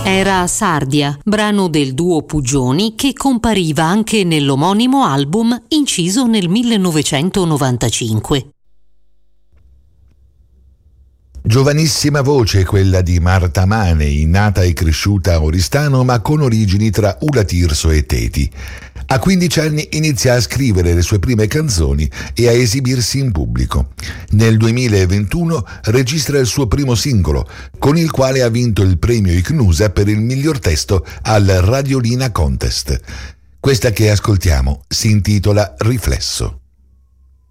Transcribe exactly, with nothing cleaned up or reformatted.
Era Sardia, brano del duo Pugioni che compariva anche nell'omonimo album inciso nel millenovecentonovantacinque. Giovanissima voce quella di Marta Manei, nata e cresciuta a Oristano ma con origini tra Ula Tirso e Teti. A quindici anni inizia a scrivere le sue prime canzoni e a esibirsi in pubblico. Nel duemilaventuno registra il suo primo singolo, con il quale ha vinto il premio Icnusa per il miglior testo al Radiolina Contest. Questa che ascoltiamo si intitola Riflesso.